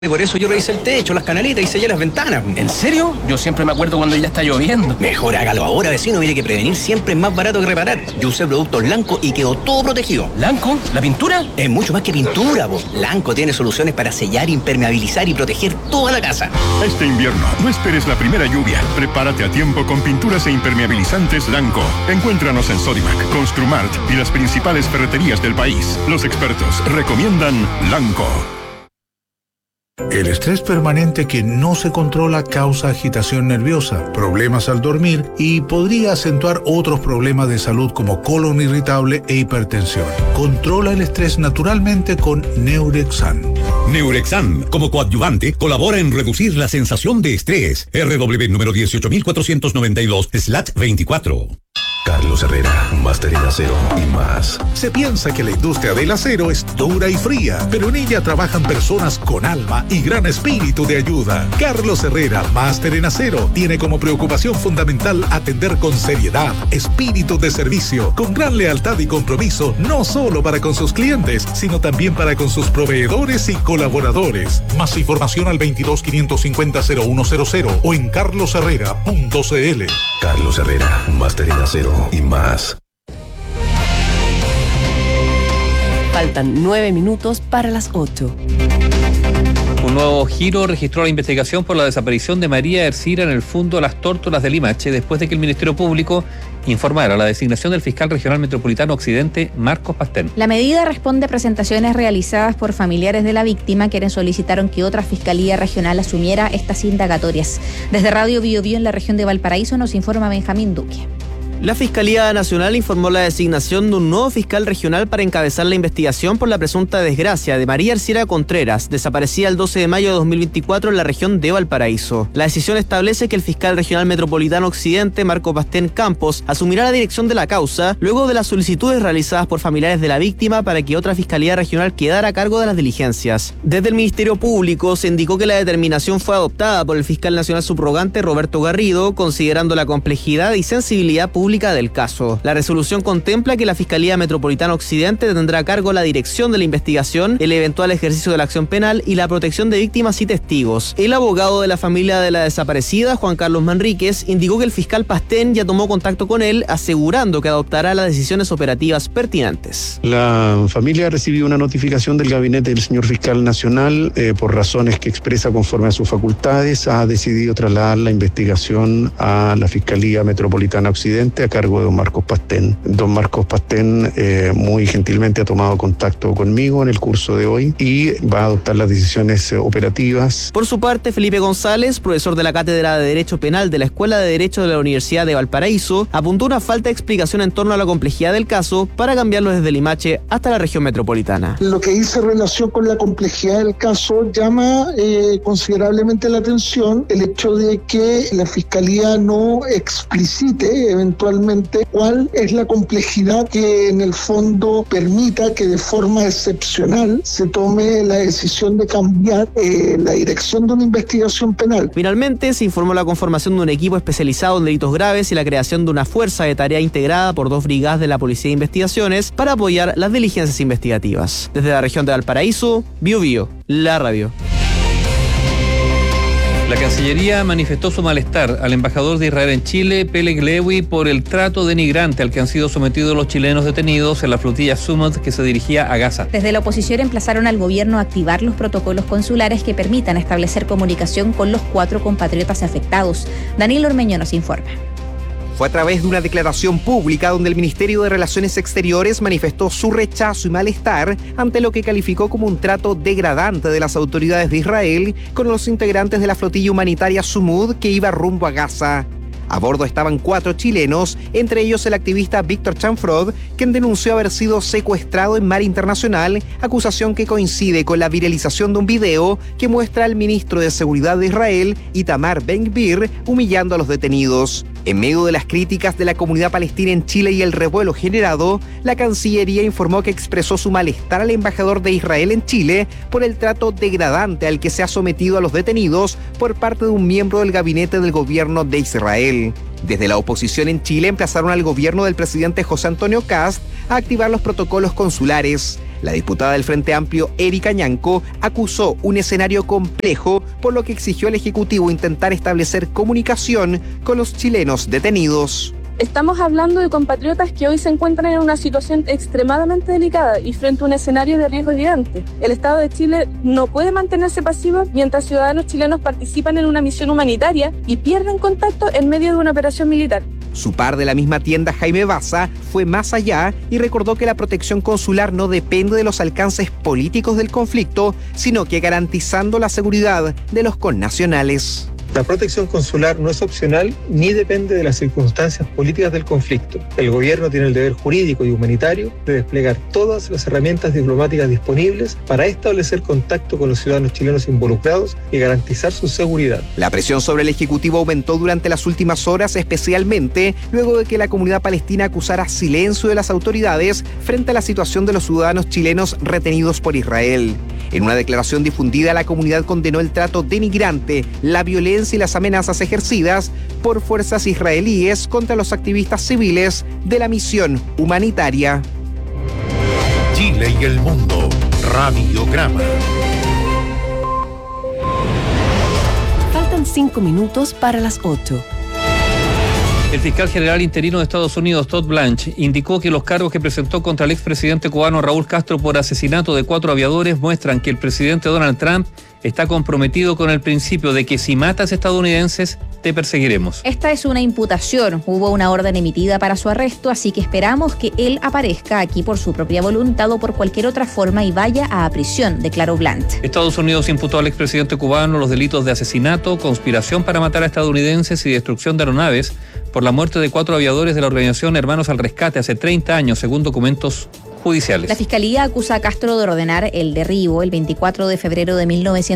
Y por eso yo revisé el techo, las canaletas y sellé las ventanas. ¿En serio? Yo siempre me acuerdo cuando ya está lloviendo. Mejor hágalo ahora, vecino. Mire que prevenir siempre es más barato que reparar. Yo usé productos Lanco y quedó todo protegido. ¿Lanco? ¿La pintura? Es mucho más que pintura, vos. Lanco tiene soluciones para sellar, impermeabilizar y proteger toda la casa. Este invierno, no esperes la primera lluvia. Prepárate a tiempo con pinturas e impermeabilizantes Lanco. Encuéntranos en Sodimac, Construmart y las principales ferreterías del país. Los expertos recomiendan Lanco. El estrés permanente que no se controla causa agitación nerviosa, problemas al dormir y podría acentuar otros problemas de salud como colon irritable e hipertensión. Controla el estrés naturalmente con Neurexan. Neurexan, como coadyuvante, colabora en reducir la sensación de estrés. RW número 18492/24. Carlos Herrera, máster en acero y más. Se piensa que la industria del acero es dura y fría, pero en ella trabajan personas con alma y gran espíritu de ayuda. Carlos Herrera, máster en acero, tiene como preocupación fundamental atender con seriedad, espíritu de servicio, con gran lealtad y compromiso, no solo para con sus clientes, sino también para con sus proveedores y colaboradores. Más información al 22-550-0100 o en carlosherrera.cl. Carlos Herrera, máster en acero y más. Faltan 9 minutos para las 8. Un nuevo giro registró la investigación por la desaparición de María Ercira en el Fundo Las Tórtolas de Limache, después de que el Ministerio Público informara la designación del fiscal regional metropolitano Occidente, Marcos Pastén. La medida responde a presentaciones realizadas por familiares de la víctima, quienes solicitaron que otra fiscalía regional asumiera estas indagatorias. Desde Radio Bio Bio en la región de Valparaíso nos informa Benjamín Duque. La Fiscalía Nacional informó la designación de un nuevo fiscal regional para encabezar la investigación por la presunta desgracia de María Ercira Contreras, desaparecida el 12 de mayo de 2024 en la región de Valparaíso. La decisión establece que el fiscal regional metropolitano Occidente, Marco Pastén Campos, asumirá la dirección de la causa, luego de las solicitudes realizadas por familiares de la víctima para que otra fiscalía regional quedara a cargo de las diligencias. Desde el Ministerio Público se indicó que la determinación fue adoptada por el fiscal nacional subrogante Roberto Garrido, considerando la complejidad y sensibilidad pública del caso. La resolución contempla que la Fiscalía Metropolitana Occidente tendrá a cargo la dirección de la investigación, el eventual ejercicio de la acción penal y la protección de víctimas y testigos. El abogado de la familia de la desaparecida, Juan Carlos Manríquez, indicó que el fiscal Pastén ya tomó contacto con él, asegurando que adoptará las decisiones operativas pertinentes. La familia ha recibido una notificación del gabinete del señor fiscal nacional, por razones que expresa conforme a sus facultades, ha decidido trasladar la investigación a la Fiscalía Metropolitana Occidente a cargo de don Marcos Pastén. Don Marcos Pastén muy gentilmente ha tomado contacto conmigo en el curso de hoy y va a adoptar las decisiones operativas. Por su parte, Felipe González, profesor de la Cátedra de Derecho Penal de la Escuela de Derecho de la Universidad de Valparaíso, apuntó una falta de explicación en torno a la complejidad del caso para cambiarlo desde Limache hasta la región metropolitana. Lo que dice en relación con la complejidad del caso llama considerablemente la atención el hecho de que la Fiscalía no explicite eventualmente cuál es la complejidad que en el fondo permita que de forma excepcional se tome la decisión de cambiar la dirección de una investigación penal. Finalmente, se informó la conformación de un equipo especializado en delitos graves y la creación de una fuerza de tarea integrada por 2 brigadas de la Policía de Investigaciones para apoyar las diligencias investigativas. Desde la región de Valparaíso, Bio Bio, la radio. La Cancillería manifestó su malestar al embajador de Israel en Chile, Peleg Lewy, por el trato denigrante al que han sido sometidos los chilenos detenidos en la flotilla Sumud que se dirigía a Gaza. Desde la oposición emplazaron al gobierno a activar los protocolos consulares que permitan establecer comunicación con los 4 compatriotas afectados. Daniel Ormeño nos informa. Fue a través de una declaración pública donde el Ministerio de Relaciones Exteriores manifestó su rechazo y malestar ante lo que calificó como un trato degradante de las autoridades de Israel con los integrantes de la flotilla humanitaria Sumud que iba rumbo a Gaza. A bordo estaban 4 chilenos, entre ellos el activista Víctor Chanfrod, quien denunció haber sido secuestrado en mar internacional, acusación que coincide con la viralización de un video que muestra al ministro de Seguridad de Israel, Itamar Ben-Gvir, humillando a los detenidos. En medio de las críticas de la comunidad palestina en Chile y el revuelo generado, la Cancillería informó que expresó su malestar al embajador de Israel en Chile por el trato degradante al que se ha sometido a los detenidos por parte de un miembro del gabinete del gobierno de Israel. Desde la oposición en Chile emplazaron al gobierno del presidente José Antonio Kast a activar los protocolos consulares. La diputada del Frente Amplio, Erika Ñanco, acusó un escenario complejo, por lo que exigió al Ejecutivo intentar establecer comunicación con los chilenos detenidos. Estamos hablando de compatriotas que hoy se encuentran en una situación extremadamente delicada y frente a un escenario de riesgo gigante. El Estado de Chile no puede mantenerse pasivo mientras ciudadanos chilenos participan en una misión humanitaria y pierden contacto en medio de una operación militar. Su par de la misma tienda, Jaime Baza, fue más allá y recordó que la protección consular no depende de los alcances políticos del conflicto, sino que garantizando la seguridad de los connacionales. La protección consular no es opcional ni depende de las circunstancias políticas del conflicto. El gobierno tiene el deber jurídico y humanitario de desplegar todas las herramientas diplomáticas disponibles para establecer contacto con los ciudadanos chilenos involucrados y garantizar su seguridad. La presión sobre el Ejecutivo aumentó durante las últimas horas, especialmente luego de que la comunidad palestina acusara silencio de las autoridades frente a la situación de los ciudadanos chilenos retenidos por Israel. En una declaración difundida, la comunidad condenó el trato denigrante, la violencia y las amenazas ejercidas por fuerzas israelíes contra los activistas civiles de la misión humanitaria. Chile y el mundo. Radiograma. Faltan 5 minutos para las 8. El fiscal general interino de Estados Unidos, Todd Blanche, indicó que los cargos que presentó contra el expresidente cubano Raúl Castro por asesinato de 4 aviadores muestran que el presidente Donald Trump está comprometido con el principio de que si matas estadounidenses, te perseguiremos. Esta es una imputación. Hubo una orden emitida para su arresto, así que esperamos que él aparezca aquí por su propia voluntad o por cualquier otra forma y vaya a prisión, declaró Blanche. Estados Unidos imputó al expresidente cubano los delitos de asesinato, conspiración para matar a estadounidenses y destrucción de aeronaves por la muerte de 4 aviadores de la organización Hermanos al Rescate hace 30 años, según documentos judiciales. La Fiscalía acusa a Castro de ordenar el derribo el 24 de febrero de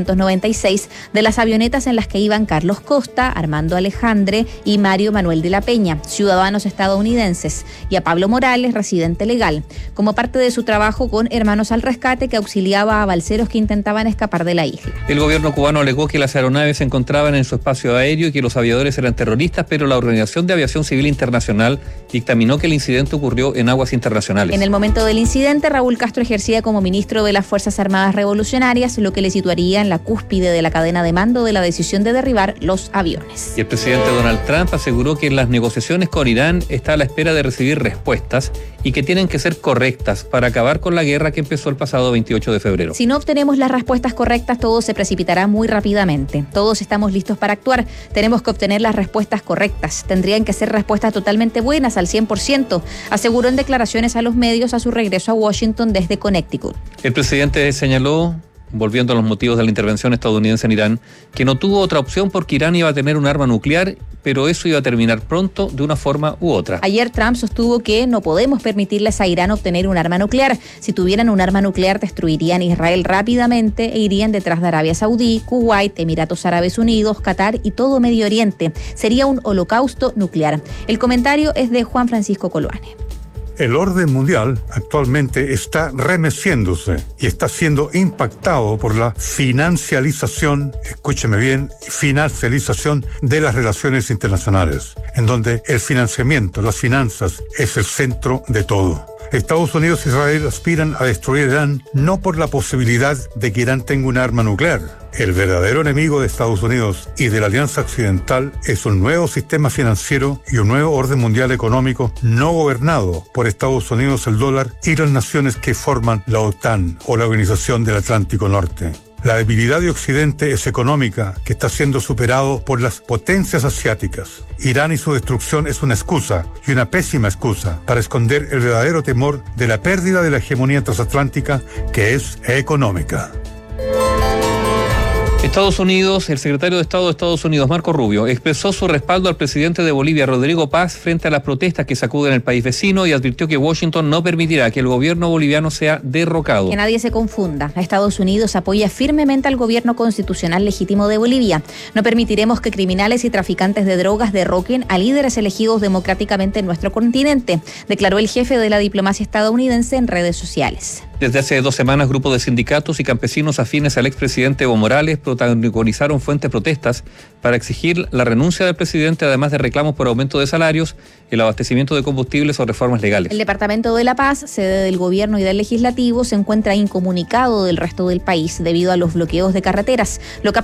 1996 de las avionetas en las que iban Carlos Costa, Armando Alejandre y Mario Manuel de la Peña, ciudadanos estadounidenses, y a Pablo Morales, residente legal, como parte de su trabajo con Hermanos al Rescate que auxiliaba a balseros que intentaban escapar de la isla. El gobierno cubano alegó que las aeronaves se encontraban en su espacio aéreo y que los aviadores eran terroristas, pero la Organización de Aviación Civil Internacional dictaminó que el incidente ocurrió en aguas internacionales. En el momento del incidente, Raúl Castro ejercía como ministro de las Fuerzas Armadas Revolucionarias, lo que le situaría en la cúspide de la cadena de mando de la decisión de derribar los aviones. Y el presidente Donald Trump aseguró que en las negociaciones con Irán está a la espera de recibir respuestas y que tienen que ser correctas para acabar con la guerra que empezó el pasado 28 de febrero. Si no obtenemos las respuestas correctas, todo se precipitará muy rápidamente. Todos estamos listos para actuar. Tenemos que obtener las respuestas correctas. Tendrían que ser respuestas totalmente buenas, al 100%, aseguró en declaraciones a los medios a su regreso a Washington desde Connecticut. El presidente señaló, volviendo a los motivos de la intervención estadounidense en Irán, que no tuvo otra opción porque Irán iba a tener un arma nuclear, pero eso iba a terminar pronto de una forma u otra. Ayer Trump sostuvo que no podemos permitirles a Irán obtener un arma nuclear. Si tuvieran un arma nuclear, destruirían Israel rápidamente e irían detrás de Arabia Saudí, Kuwait, Emiratos Árabes Unidos, Qatar y todo Medio Oriente. Sería un holocausto nuclear. El comentario es de Juan Francisco Coloane. El orden mundial actualmente está remeciéndose y está siendo impactado por la financialización, escúcheme bien, financialización de las relaciones internacionales, en donde el financiamiento, las finanzas, es el centro de todo. Estados Unidos e Israel aspiran a destruir Irán no por la posibilidad de que Irán tenga un arma nuclear. El verdadero enemigo de Estados Unidos y de la Alianza Occidental es un nuevo sistema financiero y un nuevo orden mundial económico no gobernado por Estados Unidos, el dólar y las naciones que forman la OTAN o la Organización del Atlántico Norte. La debilidad de Occidente es económica, que está siendo superado por las potencias asiáticas. Irán y su destrucción es una excusa, y una pésima excusa, para esconder el verdadero temor de la pérdida de la hegemonía transatlántica, que es económica. Estados Unidos, el secretario de Estado de Estados Unidos, Marco Rubio, expresó su respaldo al presidente de Bolivia, Rodrigo Paz, frente a las protestas que sacuden el país vecino y advirtió que Washington no permitirá que el gobierno boliviano sea derrocado. Que nadie se confunda. Estados Unidos apoya firmemente al gobierno constitucional legítimo de Bolivia. No permitiremos que criminales y traficantes de drogas derroquen a líderes elegidos democráticamente en nuestro continente, declaró el jefe de la diplomacia estadounidense en redes sociales. Desde hace 2 semanas, grupos de sindicatos y campesinos afines al expresidente Evo Morales protagonizaron fuertes protestas para exigir la renuncia del presidente, además de reclamos por aumento de salarios, el abastecimiento de combustibles o reformas legales. El Departamento de La Paz, sede del Gobierno y del Legislativo, se encuentra incomunicado del resto del país debido a los bloqueos de carreteras. Lo que